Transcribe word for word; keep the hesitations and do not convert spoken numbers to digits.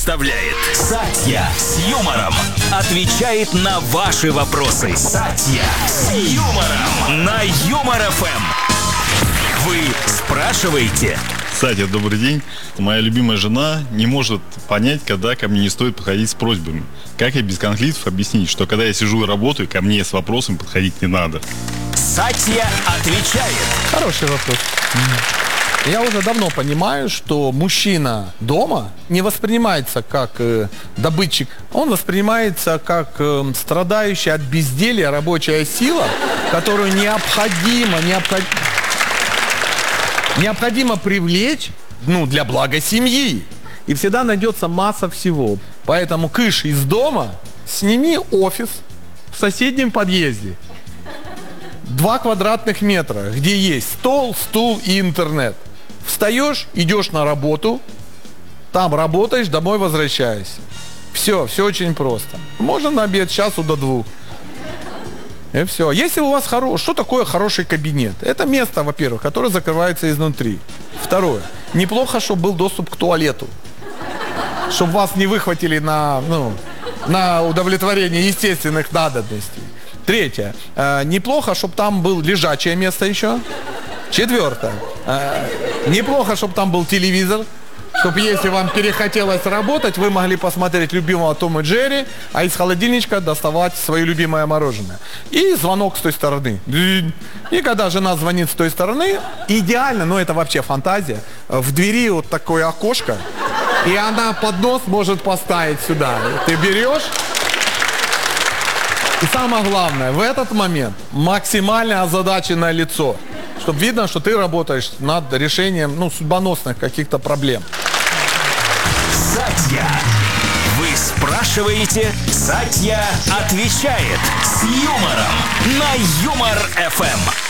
представляет Сатья с юмором. Отвечает на ваши вопросы. Сатья с юмором на Юмор эф эм. Вы спрашиваете? Сатья, добрый день. Моя любимая жена не может понять, когда ко мне не стоит подходить с просьбами. Как ей без конфликтов объяснить, что когда я сижу и работаю, ко мне с вопросом подходить не надо? Сатья отвечает. Хороший вопрос. Я уже давно понимаю, что мужчина дома не воспринимается как э, добытчик. Он воспринимается как э, страдающая от безделья рабочая сила, которую необходимо, необходимо, необходимо привлечь, ну, для блага семьи. И всегда найдется масса всего. Поэтому кыш из дома, сними офис в соседнем подъезде. Два квадратных метра, где есть стол, стул и интернет. Встаешь, идешь на работу, там работаешь, домой возвращаешься. Все, все очень просто. Можно на обед с часу до двух. И все. Если у вас хороший, что такое хороший кабинет? Это место, во-первых, которое закрывается изнутри. Второе. Неплохо, чтобы был доступ к туалету. Чтобы вас не выхватили на, ну, на удовлетворение естественных надобностей. Третье. Э, неплохо, чтобы там было лежачее место еще. Четвертое. Э, неплохо, чтобы там был телевизор. Чтобы если вам перехотелось работать, вы могли посмотреть любимого Тома и Джерри, а из холодильничка доставать свое любимое мороженое. И звонок с той стороны. И когда жена звонит с той стороны, идеально, но это вообще фантазия, в двери вот такое окошко, и она поднос может поставить сюда. Ты берешь... И самое главное, в этот момент максимально озадаченное лицо, чтобы видно, что ты работаешь над решением, ну, судьбоносных каких-то проблем. Сатья. Вы спрашиваете, Сатья отвечает с юмором на Юмор эф эм.